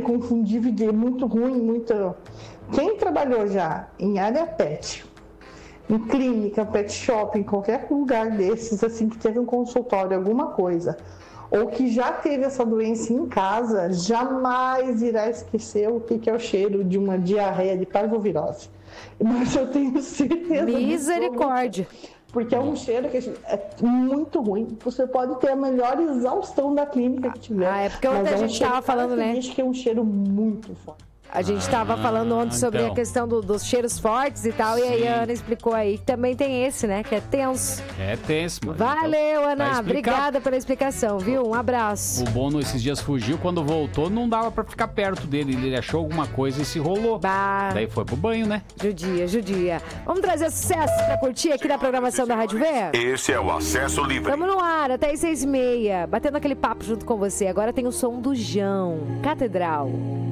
inconfundível, de muito ruim, muito... Quem trabalhou já em área pet, em clínica, pet shop, em qualquer lugar desses, assim, que teve um consultório, alguma coisa, ou que já teve essa doença em casa, jamais irá esquecer o que é o cheiro de uma diarreia de parvovirose. Mas eu tenho certeza... Misericórdia! Porque é um cheiro que é muito ruim. Você pode ter a melhor exaustão da clínica que tiver. É porque ontem a gente estava falando, né? Que é um cheiro muito forte. A gente estava falando ontem sobre a questão dos cheiros fortes e tal, e aí a Ana explicou aí que também tem esse, né? Que é tenso. É tenso, mano. Valeu, então, Ana. Obrigada pela explicação, viu? Um abraço. O Bono esses dias fugiu, quando voltou não dava pra ficar perto dele. Ele achou alguma coisa e se rolou. Daí foi pro banho, né? Judia. Vamos trazer sucesso pra curtir aqui na programação da Rádio V? Esse é o Acesso Livre. Tamo no ar, até às 6h30, batendo aquele papo junto com você. Agora tem o som do Jão, Catedral.